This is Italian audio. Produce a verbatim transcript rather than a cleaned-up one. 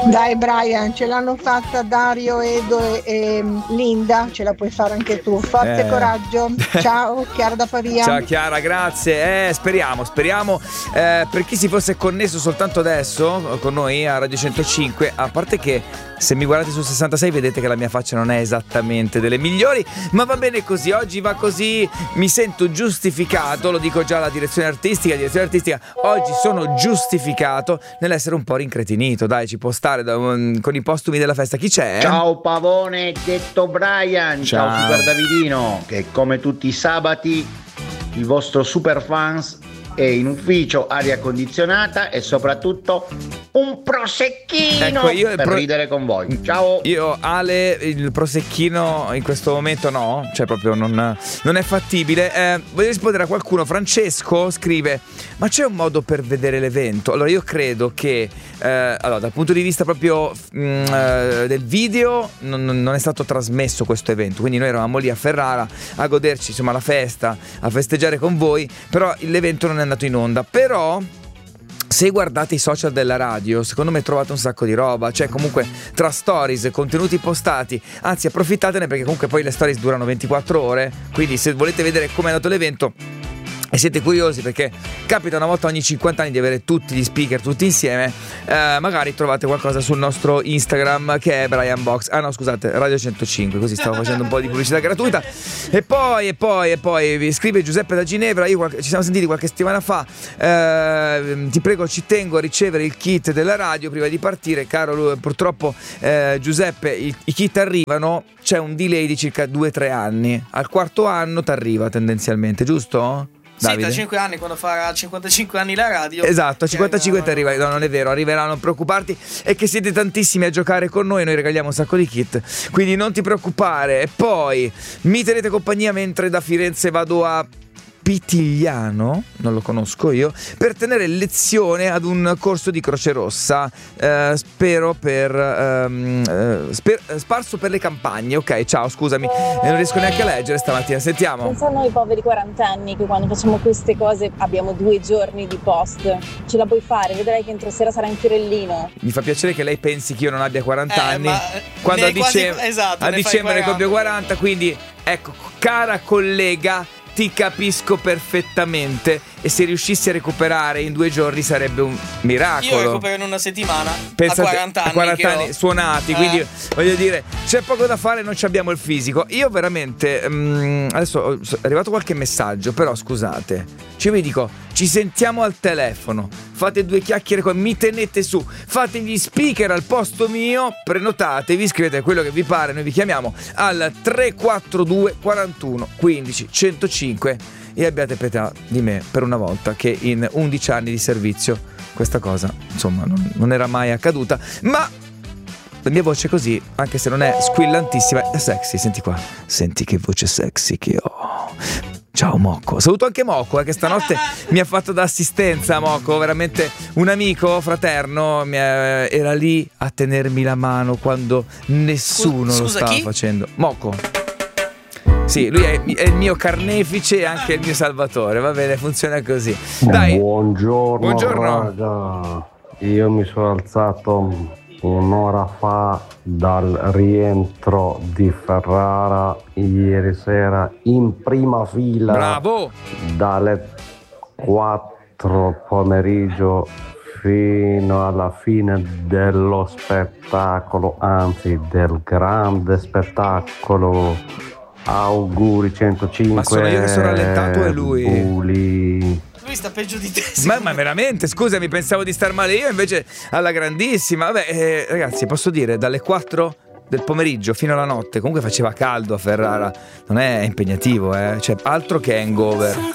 Dai Brian, ce l'hanno fatta Dario, Edo e, e Linda, ce la puoi fare anche tu. Forza Eh. e coraggio. Ciao, Chiara da Pavia. Ciao Chiara, grazie. Eh, speriamo, speriamo. Eh, per chi si fosse connesso soltanto adesso con noi a Radio centocinque, a parte che se mi guardate su sessantasei vedete che la mia faccia non è esattamente delle migliori, ma va bene così, oggi va così, mi sento giustificato, lo dico già alla direzione artistica, direzione artistica, oggi sono giustificato nell'essere un po' rincretinito, dai, ci può stare da, um, con i postumi della festa. Chi c'è? Ciao Pavone, detto Brian. Ciao. Ciao Super Davidino, che come tutti i sabati il vostro super fans è in ufficio, aria condizionata e soprattutto un prosecchino, Ecco, io il per pro- ridere con voi. Ciao. Io Ale il prosecchino in questo momento no, cioè proprio non, non è fattibile. eh, Voglio rispondere a qualcuno. Francesco scrive: ma c'è un modo per vedere l'evento? Allora io credo che eh, allora, dal punto di vista proprio mh, eh, del video non, non è stato trasmesso questo evento, quindi noi eravamo lì a Ferrara a goderci insomma la festa, a festeggiare con voi, però l'evento non è andato in onda. Però se guardate i social della radio, secondo me trovate un sacco di roba, cioè comunque tra stories, contenuti postati, anzi approfittatene perché comunque poi le stories durano ventiquattro ore, quindi se volete vedere com'è andato l'evento e siete curiosi, perché capita una volta ogni cinquanta anni di avere tutti gli speaker tutti insieme, eh, magari trovate qualcosa sul nostro Instagram che è Brian Box, ah no scusate, Radio centocinque, così stavo facendo un po' di pubblicità gratuita. E poi e poi e poi vi scrive Giuseppe da Ginevra: io qualche, ci siamo sentiti qualche settimana fa, eh, ti prego ci tengo a ricevere il kit della radio prima di partire, caro lui, purtroppo eh, Giuseppe i, i kit arrivano, c'è un delay di circa due o tre anni, al quarto anno ti arriva tendenzialmente, giusto? Davide? Sì, tra cinque anni, quando farà cinquantacinque anni la radio. Esatto, a cinquantacinque ti arriva. No, non è vero, arriverà, non preoccuparti. È che siete tantissimi a giocare con noi, noi regaliamo un sacco di kit, quindi non ti preoccupare. E poi mi tenete compagnia mentre da Firenze vado a Pitigliano, non lo conosco io, per tenere lezione ad un corso di Croce Rossa, eh, spero per ehm, eh, sper- sparso per le campagne. Ok, ciao, scusami, e non riesco neanche a leggere stamattina. Sentiamo. Pensa a noi poveri quarantenni che quando facciamo queste cose abbiamo due giorni di post. Ce la puoi fare, vedrai che entro sera sarà in fiorellino. Mi fa piacere che lei pensi che io non abbia quaranta Eh, anni, ma quando ne a, hai quasi- dicem- esatto, a ne fai dicembre ne quaranta. compio quaranta, quindi ecco, cara collega, ti capisco perfettamente, e se riuscissi a recuperare in due giorni sarebbe un miracolo. Io recupero in una settimana. Pensate, a quaranta anni, a quaranta che anni ho. suonati, Eh. quindi voglio dire, c'è poco da fare, non ci abbiamo il fisico. Io veramente mm, adesso è arrivato qualche messaggio, però scusate, cioè vi dico, ci sentiamo al telefono, fate due chiacchiere con, mi tenete su, fate gli speaker al posto mio, prenotatevi, scrivete quello che vi pare, noi vi chiamiamo al tre quattro due quarantuno quindici centocinque e abbiate pietà di me per una volta, che in undici anni di servizio questa cosa insomma non, non era mai accaduta, ma la mia voce così, anche se non è squillantissima, è sexy. Senti qua, senti che voce sexy che ho. Ciao Mocco, saluto anche Mocco, eh, che stanotte mi ha fatto da assistenza. Mocco, veramente un amico fraterno, mi è- era lì a tenermi la mano quando nessuno Scusa, lo stava chi? facendo. Mocco. Sì, lui è, è il mio carnefice e anche il mio salvatore, va bene, funziona così. Dai, Buongiorno, Buongiorno. raga. Io mi sono alzato un'ora fa dal rientro di Ferrara ieri sera in prima fila, bravo. dalle quattro pomeriggio fino alla fine dello spettacolo, anzi del grande spettacolo. Auguri centocinque. Ma sono io che sono rallentato o è lui? Bulli. Lui sta peggio di te. Ma, ma veramente, scusami, pensavo di star male io, invece alla grandissima. Vabbè, eh, ragazzi, posso dire, dalle quattro del pomeriggio fino alla notte, comunque faceva caldo a Ferrara, non è impegnativo, eh? Cioè, altro che hangover.